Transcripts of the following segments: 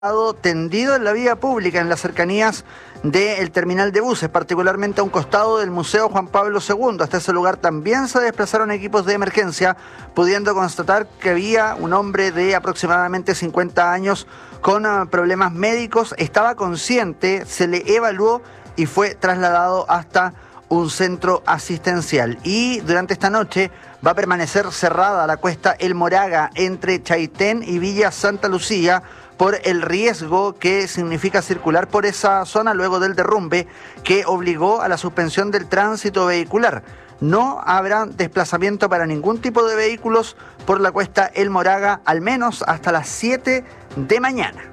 tendido en la vía pública en las cercanías del terminal de buses, particularmente a un costado del Museo Juan Pablo II. Hasta ese lugar también se desplazaron equipos de emergencia, pudiendo constatar que había un hombre de aproximadamente 50 años con problemas médicos. Estaba consciente, se le evaluó y fue trasladado hasta un centro asistencial. Y durante esta noche va a permanecer cerrada la cuesta El Moraga entre Chaitén y Villa Santa Lucía por el riesgo que significa circular por esa zona luego del derrumbe que obligó a la suspensión del tránsito vehicular. No habrá desplazamiento para ningún tipo de vehículos por la cuesta El Moraga, al menos hasta las 7 de mañana.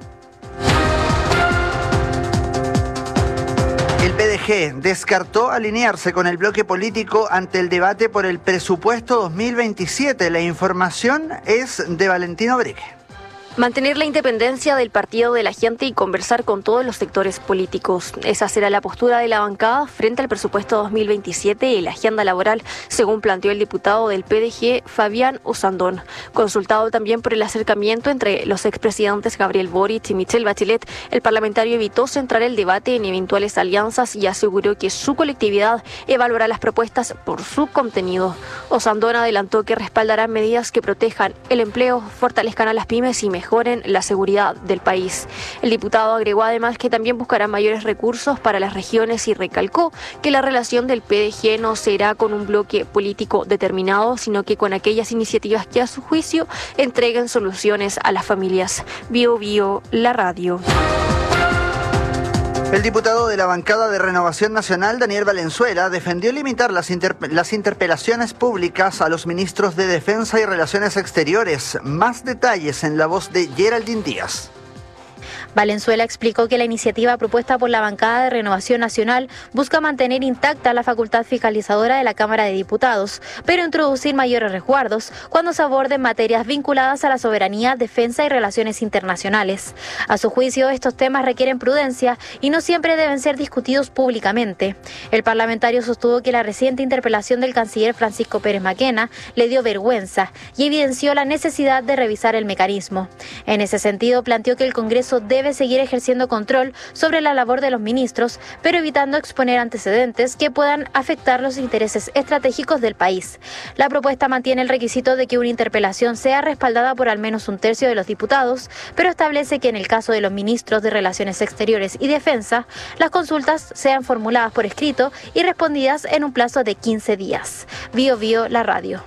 El PDG descartó alinearse con el bloque político ante el debate por el presupuesto 2027. La información es de Valentino Breque. Mantener la independencia del partido de la gente y conversar con todos los sectores políticos. Esa será la postura de la bancada frente al presupuesto 2027 y la agenda laboral, según planteó el diputado del PDG, Fabián Osandón. Consultado también por el acercamiento entre los expresidentes Gabriel Boric y Michelle Bachelet, el parlamentario evitó centrar el debate en eventuales alianzas y aseguró que su colectividad evaluará las propuestas por su contenido. Osandón adelantó que respaldarán medidas que protejan el empleo, fortalezcan a las pymes y mejoren la seguridad del país. El diputado agregó además que también buscará mayores recursos para las regiones y recalcó que la relación del PDG no será con un bloque político determinado, sino que con aquellas iniciativas que a su juicio entreguen soluciones a las familias. Bio Bio, la radio. El diputado de la bancada de Renovación Nacional, Daniel Valenzuela, defendió limitar las interpelaciones públicas a los ministros de Defensa y Relaciones Exteriores. Más detalles en la voz de Geraldine Díaz. Valenzuela explicó que la iniciativa propuesta por la bancada de Renovación Nacional busca mantener intacta la facultad fiscalizadora de la Cámara de Diputados, pero introducir mayores resguardos cuando se aborden materias vinculadas a la soberanía, defensa y relaciones internacionales. A su juicio, estos temas requieren prudencia y no siempre deben ser discutidos públicamente. El parlamentario sostuvo que la reciente interpelación del canciller Francisco Pérez Maquena le dio vergüenza y evidenció la necesidad de revisar el mecanismo. En ese sentido, planteó que el Congreso debe seguir ejerciendo control sobre la labor de los ministros, pero evitando exponer antecedentes que puedan afectar los intereses estratégicos del país. La propuesta mantiene el requisito de que una interpelación sea respaldada por al menos un tercio de los diputados, pero establece que en el caso de los ministros de Relaciones Exteriores y Defensa, las consultas sean formuladas por escrito y respondidas en un plazo de 15 días. Bio Bio, la radio.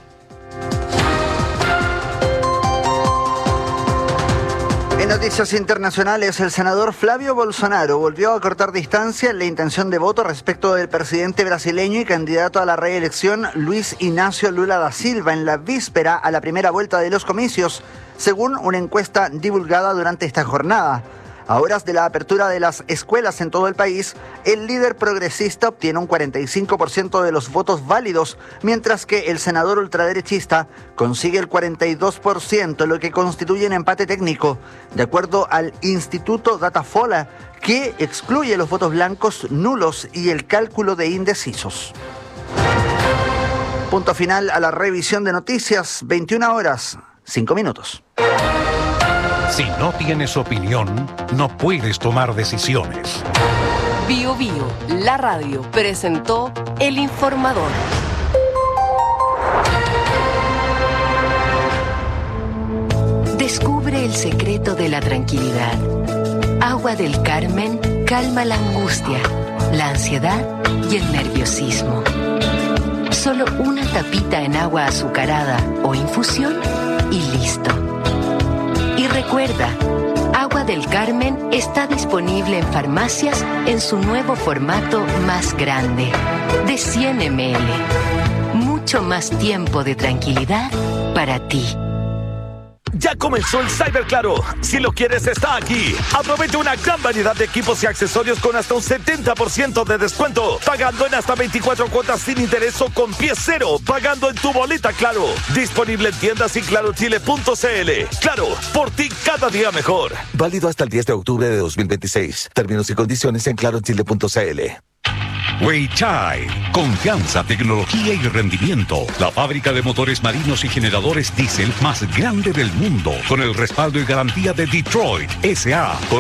En noticias internacionales, el senador Flavio Bolsonaro volvió a cortar distancia en la intención de voto respecto del presidente brasileño y candidato a la reelección Luis Ignacio Lula da Silva en la víspera a la primera vuelta de los comicios, según una encuesta divulgada durante esta jornada. A horas de la apertura de las escuelas en todo el país, el líder progresista obtiene un 45% de los votos válidos, mientras que el senador ultraderechista consigue el 42%, lo que constituye un empate técnico, de acuerdo al Instituto Datafolha, que excluye los votos blancos, nulos y el cálculo de indecisos. Punto final a la revisión de noticias, 21 horas, 5 minutos. Si no tienes opinión, no puedes tomar decisiones. Bio Bio, la radio, presentó El Informador. Descubre el secreto de la tranquilidad. Agua del Carmen calma la angustia, la ansiedad y el nerviosismo. Solo una tapita en agua azucarada o infusión y listo. Y recuerda, Agua del Carmen está disponible en farmacias en su nuevo formato más grande, de 100 ml. Mucho más tiempo de tranquilidad para ti. Ya comenzó el Cyber Claro. Si lo quieres, está aquí. Aprovecha una gran variedad de equipos y accesorios con hasta un 70% de descuento. Pagando en hasta 24 cuotas sin interés o con pie cero. Pagando en tu boleta Claro. Disponible en tiendas y clarochile.cl. Claro, por ti cada día mejor. Válido hasta el 10 de octubre de 2026. Términos y condiciones en clarochile.cl. Weichai, confianza, tecnología y rendimiento. La fábrica de motores marinos y generadores diésel más grande del mundo, con el respaldo y garantía de Detroit S.A.